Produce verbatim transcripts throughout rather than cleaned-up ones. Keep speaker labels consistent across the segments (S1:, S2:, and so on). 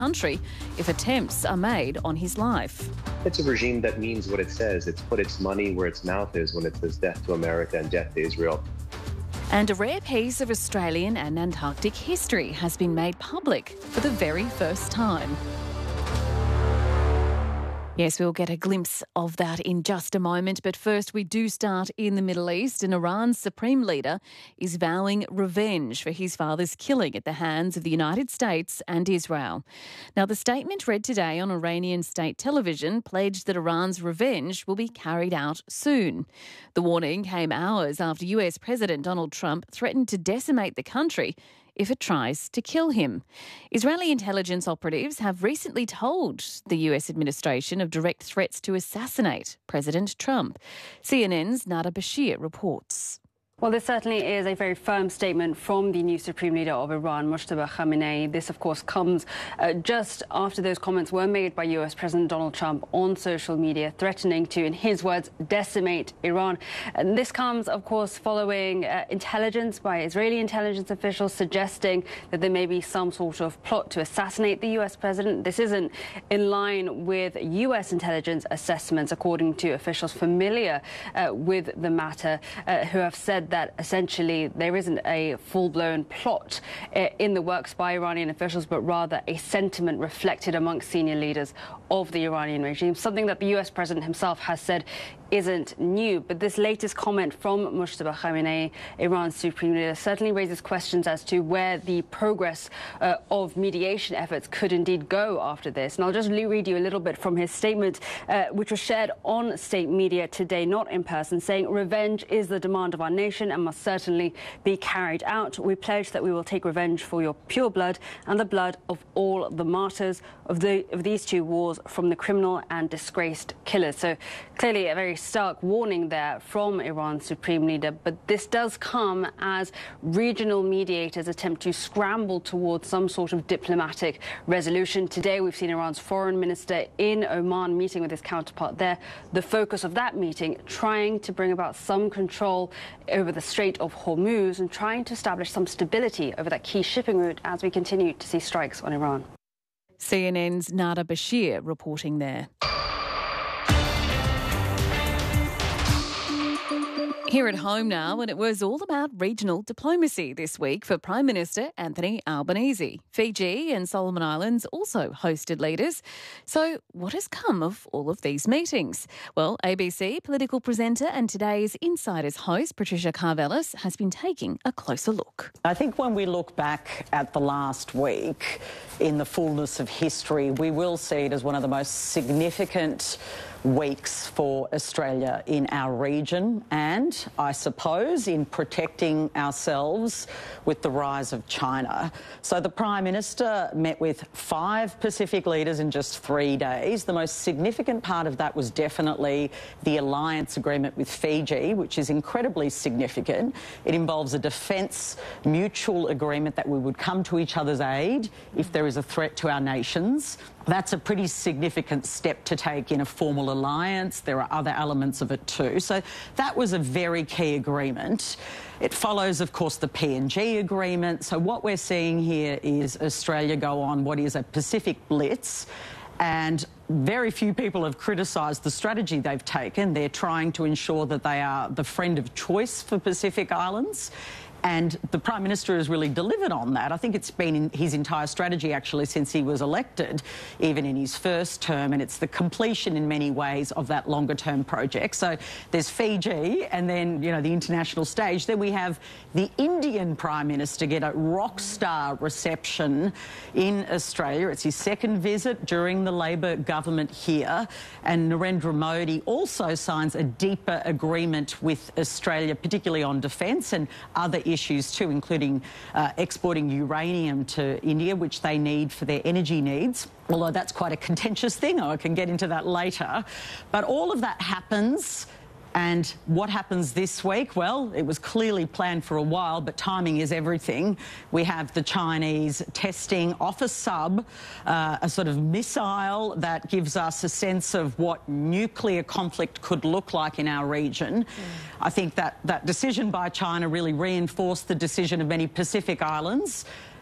S1: country if attempts are made on his life.
S2: It's a regime that means what it says. It's put its money where its mouth is when it says death to America and death to Israel.
S1: And a rare piece of Australian and Antarctic history has been made public for the very first time. Yes, we'll get a glimpse of that in just a moment. But first, we do start in the Middle East, and Iran's supreme leader is vowing revenge for his father's killing at the hands of the United States and Israel. Now, the statement read today on Iranian state television pledged that Iran's revenge will be carried out soon. The warning came hours after U S President Donald Trump threatened to decimate the country if it tries to kill him. Israeli intelligence operatives have recently told the U S administration of direct threats to assassinate President Trump. C N N's Nada Bashir reports.
S3: Well, this certainly is a very firm statement from the new Supreme Leader of Iran, Mojtaba Khamenei. This, of course, comes uh, just after those comments were made by U S President Donald Trump on social media, threatening to, in his words, decimate Iran. And this comes, of course, following uh, intelligence by Israeli intelligence officials suggesting that there may be some sort of plot to assassinate the U S president. This isn't in line with U S intelligence assessments, according to officials familiar uh, with the matter, uh, who have said that essentially there isn't a full-blown plot uh, in the works by Iranian officials, but rather a sentiment reflected amongst senior leaders of the Iranian regime, something that the U S president himself has said isn't new. But this latest comment from Mojtaba Khamenei, Iran's supreme leader, certainly raises questions as to where the progress uh, of mediation efforts could indeed go after this. And I'll just read you a little bit from his statement, uh, which was shared on state media today, not in person, saying, "Revenge is the demand of our nation and must certainly be carried out. We pledge that we will take revenge for your pure blood and the blood of all the martyrs of, the, of these two wars from the criminal and disgraced killers." So clearly a very stark warning there from Iran's supreme leader. But this does come as regional mediators attempt to scramble towards some sort of diplomatic resolution. Today we've seen Iran's foreign minister in Oman meeting with his counterpart there. The focus of that meeting trying to bring about some control over the Strait of Hormuz and trying to establish some stability over that key shipping route as we continue to see strikes on Iran.
S1: C N N's Nada Bashir reporting there. Here at home now, and it was all about regional diplomacy this week for Prime Minister Anthony Albanese. Fiji and Solomon Islands also hosted leaders. So what has come of all of these meetings? Well, A B C political presenter and today's Insiders host, Patricia Karvelas, has been taking a closer look.
S4: I think when we look back at the last week in the fullness of history, we will see it as one of the most significant weeks for Australia in our region and, I suppose, in protecting ourselves with the rise of China. So the Prime Minister met with five Pacific leaders in just three days. The most significant part of that was definitely the alliance agreement with Fiji, which is incredibly significant. It involves a defence mutual agreement that we would come to each other's aid if there is a threat to our nations. That's a pretty significant step to take in a formal alliance. There are other elements of it too. So that was a very key agreement. It follows, of course, the P N G agreement. So what we're seeing here is Australia go on what is a Pacific blitz, and very few people have criticised the strategy they've taken. They're trying to ensure that they are the friend of choice for Pacific Islands. And the Prime Minister has really delivered on that. I think it's been in his entire strategy, actually, since he was elected, even in his first term, and it's the completion in many ways of that longer-term project. So there's Fiji and then, you know, the international stage. Then we have the Indian Prime Minister get a rock star reception in Australia. It's his second visit during the Labor government here. And Narendra Modi also signs a deeper agreement with Australia, particularly on defence and other issues. issues too, including uh, exporting uranium to India, which they need for their energy needs, although that's quite a contentious thing. I can get into that later. But all of that happens. And what happens this week? Well, it was clearly planned for a while, but timing is everything. We have the Chinese testing off a sub, uh, a sort of missile that gives us a sense of what nuclear conflict could look like in our region. Mm. I think that that decision by China really reinforced the decision of many Pacific islands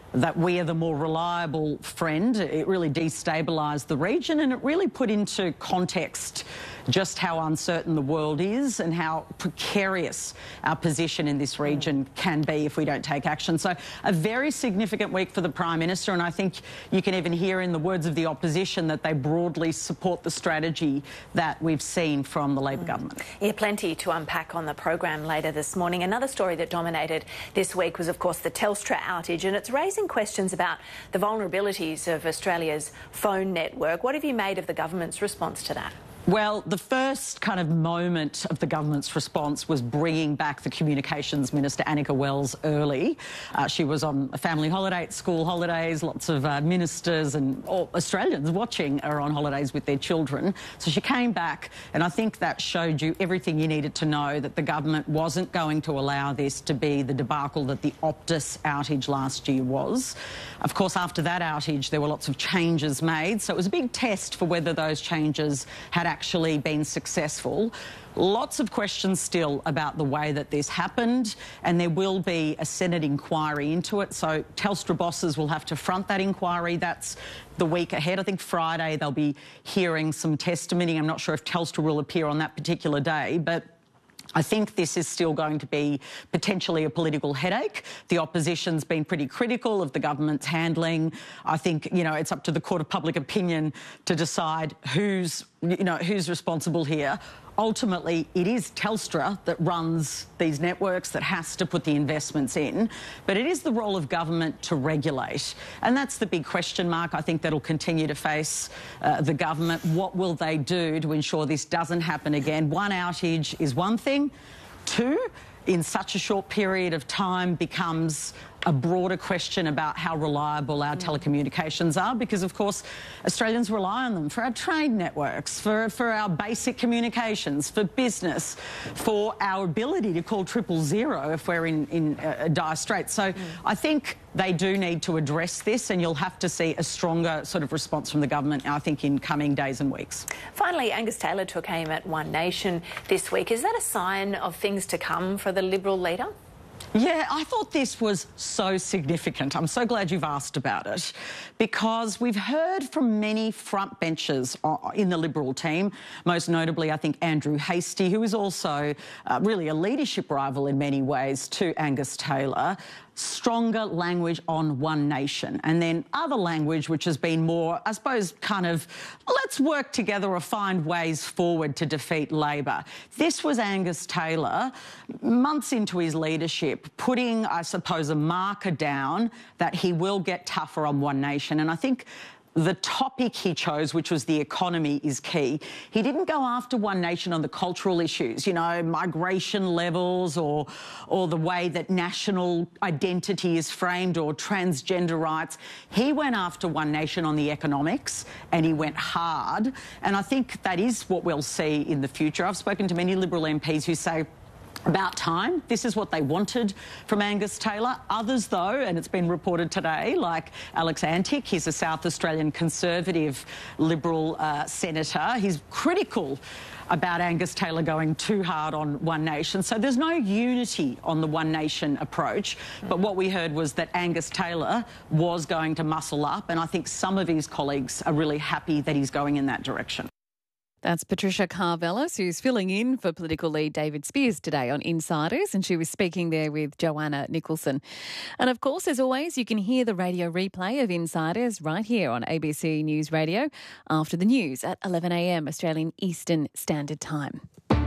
S4: that we are the more reliable friend. It really destabilised the region, and it really put into context just how uncertain the world is and how precarious our position in this region can be if we don't take action. So a very significant week for the Prime Minister, and I think you can even hear in the words of the opposition that they broadly support the strategy that we've seen from the Labor mm. government.
S5: Yeah, plenty to unpack on the program later this morning. Another story that dominated this week was, of course, the Telstra outage, and it's raising questions about the vulnerabilities of Australia's phone network. What have you made of the government's response to that?
S4: Well, the first kind of moment of the government's response was bringing back the Communications Minister, Anika Wells, early. Uh, she was on a family holiday, school holidays, lots of uh, ministers and all Australians watching are on holidays with their children. So she came back, and I think that showed you everything you needed to know, that the government wasn't going to allow this to be the debacle that the Optus outage last year was. Of course, after that outage, there were lots of changes made, so it was a big test for whether those changes had actually been successful. Lots of questions still about the way that this happened, and there will be a Senate inquiry into it, so Telstra bosses will have to front that inquiry. That's the week ahead. I think Friday they'll be hearing some testimony. I'm not sure if Telstra will appear on that particular day, but I think this is still going to be potentially a political headache. The opposition's been pretty critical of the government's handling. I think, you know, it's up to the court of public opinion to decide who's, you know, who's responsible here. Ultimately, it is Telstra that runs these networks, that has to put the investments in, but it is the role of government to regulate. And that's the big question mark, I think, that'll continue to face uh, the government. What will they do to ensure this doesn't happen again? One outage is one thing. Two, in such a short period of time, becomes a broader question about how reliable our telecommunications are, because, of course, Australians rely on them for our trade networks, for, for our basic communications, for business, for our ability to call triple zero if we're in, in a dire strait. So mm. I think they do need to address this, and you'll have to see a stronger sort of response from the government, I think, in coming days and weeks.
S5: Finally, Angus Taylor took aim at One Nation this week. Is that a sign of things to come for the Liberal leader?
S4: Yeah, I thought this was so significant. I'm so glad you've asked about it, because we've heard from many front benchers in the Liberal team, most notably, I think, Andrew Hastie, who is also uh, really a leadership rival in many ways to Angus Taylor. Stronger language on One Nation, and then other language which has been more, I suppose, kind of, let's work together or find ways forward to defeat Labor. This was Angus Taylor, months into his leadership, putting, I suppose, a marker down that he will get tougher on One Nation. And I think the topic he chose, which was the economy, is key. He didn't go after One Nation on the cultural issues, you know, migration levels or, or the way that national identity is framed or transgender rights. He went after One Nation on the economics, and he went hard. And I think that is what we'll see in the future. I've spoken to many Liberal M Ps who say, about time. This is what they wanted from Angus Taylor. Others, though, and it's been reported today, like Alex Antic, he's a South Australian Conservative Liberal uh, senator. He's critical about Angus Taylor going too hard on One Nation. So there's no unity on the One Nation approach. But what we heard was that Angus Taylor was going to muscle up, and I think some of his colleagues are really happy that he's going in that direction.
S1: That's Patricia Carvelis, who's filling in for political lead David Speers today on Insiders, and she was speaking there with Joanna Nicholson. And of course, as always, you can hear the radio replay of Insiders right here on A B C News Radio after the news at eleven a m Australian Eastern Standard Time.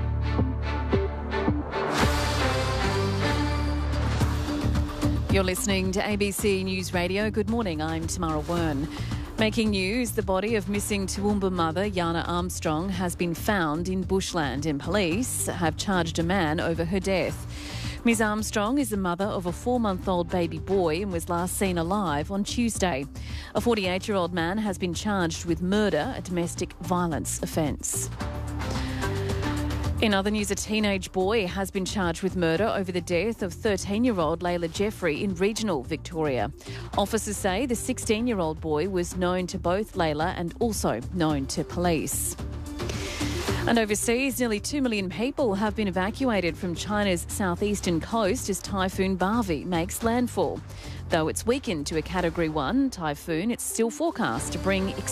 S1: You're listening to A B C News Radio. Good morning, I'm Tamara Wern. Making news, the body of missing Toowoomba mother Yana Armstrong has been found in bushland, and police have charged a man over her death. Miz Armstrong is the mother of a four-month-old baby boy and was last seen alive on Tuesday. A forty-eight-year-old man has been charged with murder, a domestic violence offence. In other news, a teenage boy has been charged with murder over the death of thirteen-year-old Layla Jeffrey in regional Victoria. Officers say the sixteen-year-old boy was known to both Layla and also known to police. And overseas, nearly two million people have been evacuated from China's southeastern coast as Typhoon Bavi makes landfall. Though it's weakened to a Category one typhoon, it's still forecast to bring